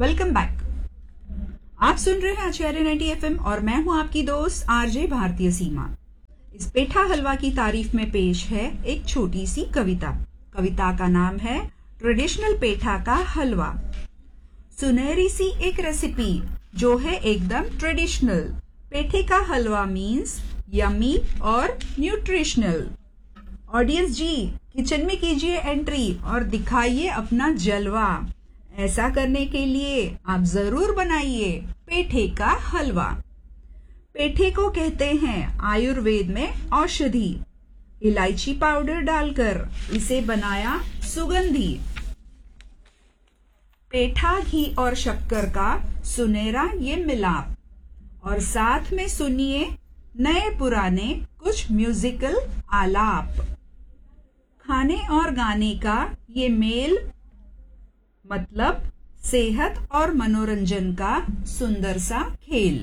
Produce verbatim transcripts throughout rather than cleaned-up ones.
Welcome back. आप सुन रहे हैं आचार्य नाइंटी एफएम और मैं हूं आपकी दोस्त आरजे भारतीय सीमा। इस पेठा हलवा की तारीफ में पेश है एक छोटी सी कविता। कविता का नाम है ट्रेडिशनल पेठा का हलवा। सुनहरी सी एक रेसिपी जो है एकदम ट्रेडिशनल। पेठे का हलवा मीन्स यमी और न्यूट्रिशनल। ऑडियंस जी, किचन में कीजिए एंट्री और दिखाइए अपना जलवा। ऐसा करने के लिए आप जरूर बनाइए पेठे का हलवा। पेठे को कहते हैं आयुर्वेद में औषधि। इलायची पाउडर डालकर इसे बनाया सुगंधी। पेठा घी और शक्कर का सुनहरा ये मिलाप, और साथ में सुनिए नए पुराने कुछ म्यूजिकल आलाप। खाने और गाने का ये मेल मतलब सेहत और मनोरंजन का सुंदर सा खेल।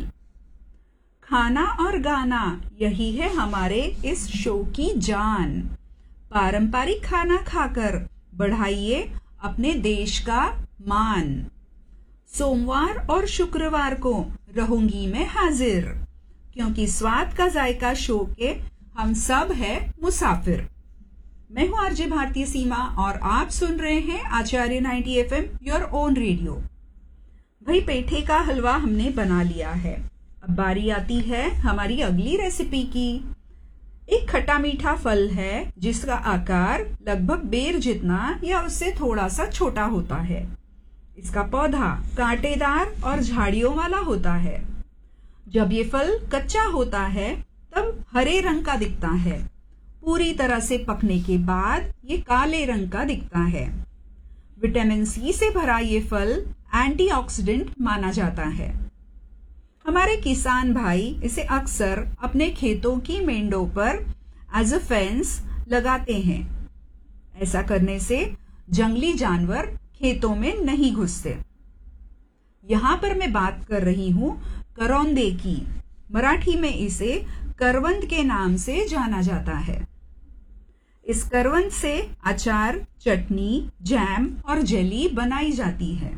खाना और गाना यही है हमारे इस शो की जान। पारंपरिक खाना खाकर बढ़ाइए अपने देश का मान। सोमवार और शुक्रवार को रहूंगी मैं हाजिर, क्योंकि स्वाद का जायका शो के हम सब है मुसाफिर। मैं हूं आरजे भारतीय सीमा और आप सुन रहे हैं आचार्य ninety FM your own radio. भाई, पेठे का हलवा हमने बना लिया है। अब बारी आती है हमारी अगली रेसिपी की। एक खट्टा मीठा फल है जिसका आकार लगभग बेर जितना या उससे थोड़ा सा छोटा होता है। इसका पौधा कांटेदार और झाड़ियों वाला होता है। जब ये फल कच्चा होता है तब हरे रंग का दिखता है। पूरी तरह से पकने के बाद ये काले रंग का दिखता है। विटामिन सी से भरा ये फल एंटीऑक्सीडेंट माना जाता है। हमारे किसान भाई इसे अक्सर अपने खेतों की मेंढों पर एज अ फेंस लगाते हैं। ऐसा करने से जंगली जानवर खेतों में नहीं घुसते। यहां पर मैं बात कर रही हूं करौंदे की। मराठी में इसे करवंद के नाम से जाना जाता है। इस करवंद से अचार, चटनी, जैम और जेली बनाई जाती है।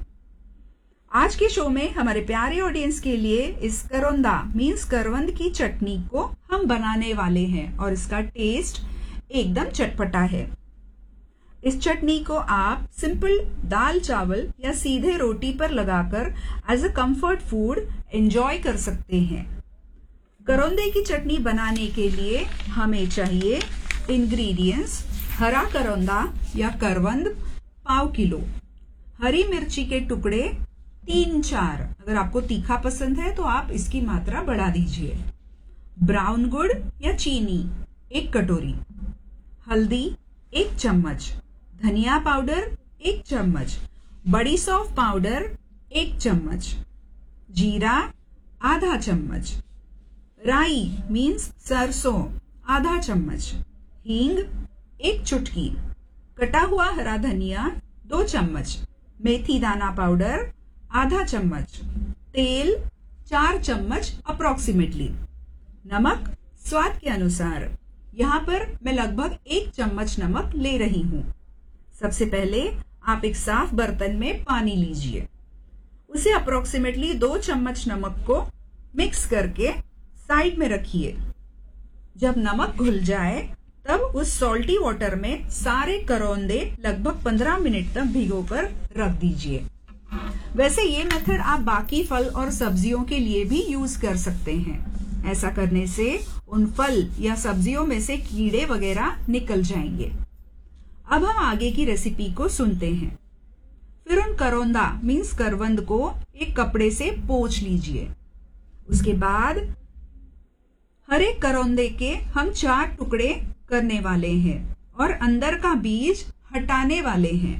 आज के शो में हमारे प्यारे ऑडियंस के लिए इस करौंदा मीन्स करवंद की चटनी को हम बनाने वाले हैं और इसका टेस्ट एकदम चटपटा है। इस चटनी को आप सिंपल दाल चावल या सीधे रोटी पर लगाकर as a comfort food enjoy कर सकते हैं। करौंदे की चटनी बनाने के लिए हमें चाहिए इंग्रेडिएंट्स: हरा करौंदा या करवंद पाव किलो, हरी मिर्ची के टुकड़े तीन चार, अगर आपको तीखा पसंद है तो आप इसकी मात्रा बढ़ा दीजिए, ब्राउन गुड़ या चीनी एक कटोरी, हल्दी एक चम्मच, धनिया पाउडर एक चम्मच, बड़ी सौंफ पाउडर एक चम्मच, जीरा आधा चम्मच, राई मीन्स सरसों आधा चम्मच, हींग एक चुटकी, कटा हुआ हरा धनिया दो चम्मच, मेथी दाना पाउडर आधा चम्मच, तेल चार चम्मच अप्रोक्सीमेटली, नमक स्वाद के अनुसार। यहाँ पर मैं लगभग एक चम्मच नमक ले रही हूँ। सबसे पहले आप एक साफ बर्तन में पानी लीजिए, उसे अप्रोक्सीमेटली दो चम्मच नमक को मिक्स करके साइड में रखिए। जब नमक घुल जाए तब उस सॉल्टी वाटर में सारे करौंदे लगभग पंद्रह मिनट तक भिगोकर रख दीजिए। वैसे ये मेथड आप बाकी फल और सब्जियों के लिए भी यूज कर सकते हैं। ऐसा करने से उन फल या सब्जियों में से कीड़े वगैरह निकल जाएंगे। अब हम आगे की रेसिपी को सुनते हैं। फिर उन करौंदा मीन्स करवंद को एक कपड़े से पोंछ लीजिए। उसके बाद हर एक करौंदे के हम चार टुकड़े करने वाले हैं और अंदर का बीज हटाने वाले हैं।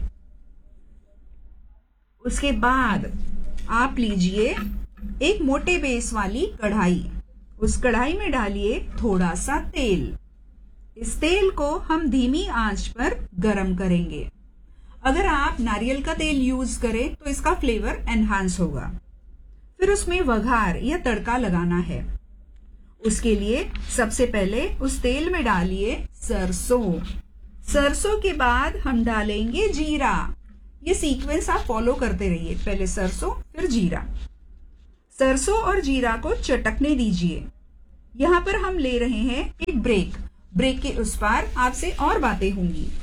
उसके बाद आप लीजिए एक मोटे बेस वाली कढ़ाई। उस कढ़ाई में डालिए थोड़ा सा तेल। इस तेल को हम धीमी आंच पर गरम करेंगे। अगर आप नारियल का तेल यूज करें तो इसका फ्लेवर एनहांस होगा। फिर उसमें वघार या तड़का लगाना है। उसके लिए सबसे पहले उस तेल में डालिए सरसों। सरसों के बाद हम डालेंगे जीरा। ये सीक्वेंस आप फॉलो करते रहिए। पहले सरसों, फिर जीरा। सरसों और जीरा को चटकने दीजिए। यहाँ पर हम ले रहे हैं एक ब्रेक। ब्रेक के उस पार आपसे और बातें होंगी।